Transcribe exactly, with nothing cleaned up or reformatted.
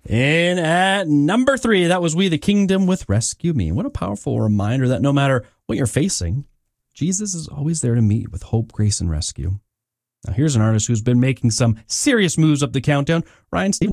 And at number three, that was We the Kingdom with Rescue Me. What a powerful reminder that no matter what you're facing, Jesus is always there to meet with hope, grace, and rescue. Now here's an artist who's been making some serious moves up the countdown, Ryan Stevens.